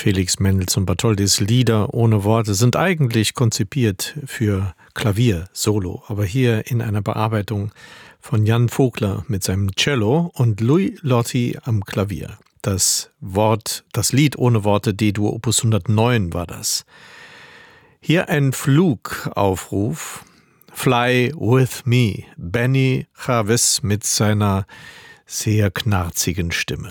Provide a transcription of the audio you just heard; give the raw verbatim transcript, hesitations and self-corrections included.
Felix Mendelssohn Bartholdys Lieder ohne Worte sind eigentlich konzipiert für Klavier, Solo, aber hier in einer Bearbeitung von Jan Vogler mit seinem Cello und Louis Lotti am Klavier. Das Wort, das Lied ohne Worte, D-Dur Opus hundertneun war das. Hier ein Flugaufruf, Fly with me, Benny Chavez mit seiner sehr knarzigen Stimme.